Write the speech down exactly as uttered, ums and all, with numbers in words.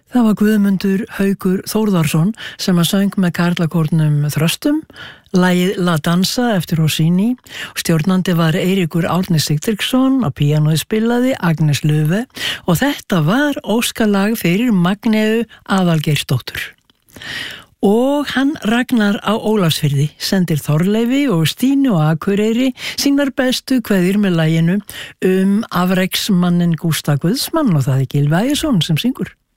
Það var Guðmundur Haukur Þórðarsson sem að söng með karlakórnum Þröstum, lagið La Dansa eftir Rossini. Stjórnandi var Eiríkur Árni Sigtryggsson, á píanóið spilaði Agnes Löfe og þetta var óskalag fyrir Magneu Aðalgeirsdóttur. Og hann Ragnar á Ólafsfirði sendir Þorleifi og Stínu og Akureyri sínar bestu kveðjur með laginu um afreksmanninn Gústa Guðsmann og það er Gylfi Ægisson sem syngur.